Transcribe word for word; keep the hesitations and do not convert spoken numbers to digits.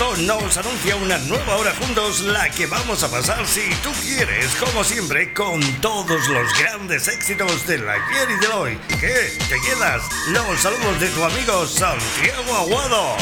momento nos anuncia una nueva hora juntos, la que vamos a pasar si tú quieres, como siempre, con todos los grandes éxitos del ayer y del hoy. ¿Qué? ¿Te quedas? Los saludos de tu amigo Santiago Aguado.